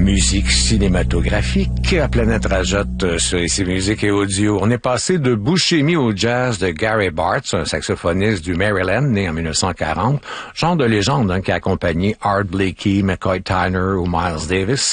musique cinématographique à Planète Rajotte sur ici Musique et Audio. On est passé de Buscemi au jazz de Gary Bartz, un saxophoniste du Maryland, né en 1940, genre de légende qui a accompagné Art Blakey, McCoy Tyner ou Miles Davis.